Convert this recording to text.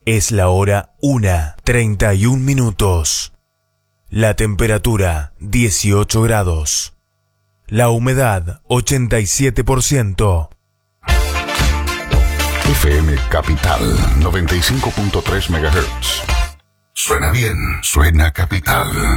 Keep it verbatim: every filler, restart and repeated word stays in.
Es la hora una, treinta y un minutos. La temperatura dieciocho grados. La humedad ochenta y siete por ciento. F M Capital noventa y cinco punto tres megahertz. Suena bien, suena Capital.